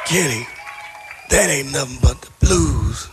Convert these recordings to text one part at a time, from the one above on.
Kenny, that ain't nothing but the blues.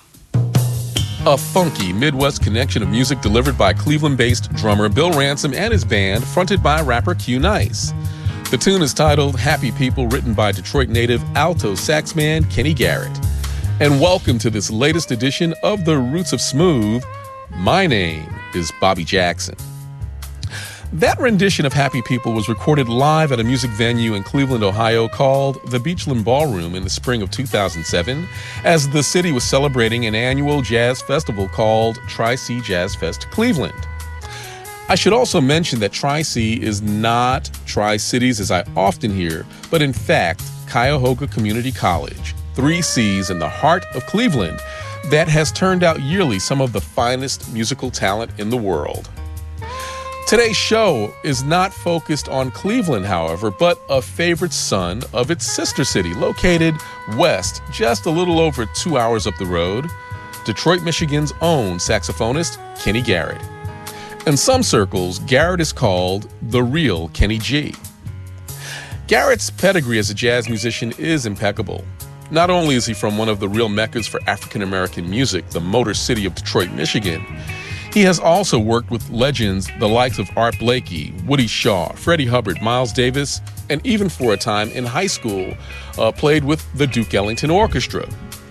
A funky Midwest connection of music delivered by Cleveland-based drummer Bill Ransom and his band, fronted by rapper Q Nice. The tune is titled Happy People, written by Detroit native alto saxman Kenny Garrett. And welcome to this latest edition of The Roots of Smooth. My name is Bobby Jackson. That rendition of Happy People was recorded live at a music venue in Cleveland, Ohio called the Beachland Ballroom in the spring of 2007 as the city was celebrating an annual jazz festival called Tri-C Jazz Fest Cleveland. I should also mention that Tri-C is not Tri-Cities as I often hear, but in fact Cuyahoga Community College, 3 C's in the heart of Cleveland, that has turned out yearly some of the finest musical talent in the world. Today's show is not focused on Cleveland, however, but a favorite son of its sister city, located west, just a little over 2 hours up the road, Detroit, Michigan's own saxophonist, Kenny Garrett. In some circles, Garrett is called the real Kenny G. Garrett's pedigree as a jazz musician is impeccable. Not only is he from one of the real meccas for African-American music, the Motor City of Detroit, Michigan, he has also worked with legends the likes of Art Blakey, Woody Shaw, Freddie Hubbard, Miles Davis, and even for a time in high school, played with the Duke Ellington Orchestra.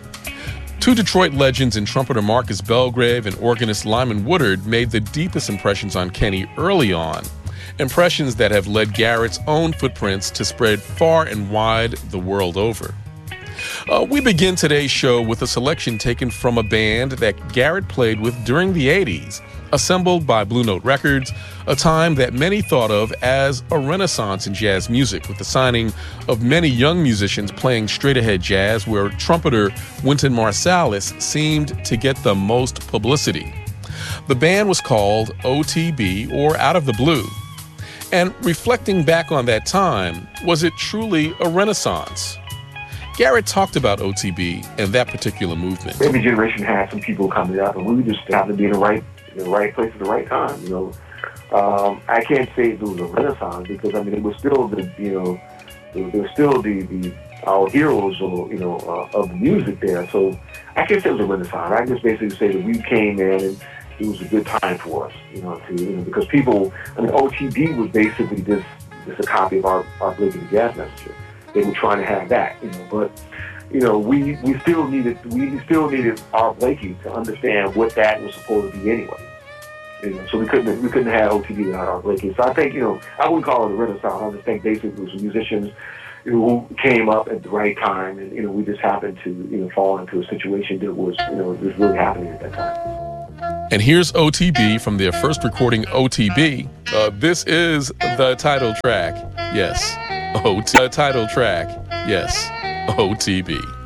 2 Detroit legends in trumpeter Marcus Belgrave and organist Lyman Woodard made the deepest impressions on Kenny early on, impressions that have led Garrett's own footprints to spread far and wide the world over. We begin today's show with a selection taken from a band that Garrett played with during the 80s, assembled by Blue Note Records, a time that many thought of as a renaissance in jazz music, with the signing of many young musicians playing straight-ahead jazz, where trumpeter Wynton Marsalis seemed to get the most publicity. The band was called OTB, or Out of the Blue. And reflecting back on that time, was it truly a renaissance? Garrett talked about OTB and that particular movement. Every generation had some people coming up, and we just happened to be in the right place at the right time. I can't say it was a renaissance because it was still our heroes, of the music there. So I can't say it was a renaissance. I just basically say that we came in and it was a good time for us, because people. OTB was basically just a copy of our Blakey the Jazz Messenger. They were trying to have that, but we still needed Art Blakey to understand what that was supposed to be anyway. So we couldn't have OTB without Art Blakey. So I think I wouldn't call it a renaissance. I just think basically it was musicians who came up at the right time, and we just happened to fall into a situation that was was really happening at that time. And here's OTB from their first recording, OTB. This is the title track. Yes. The title track, yes, OTB.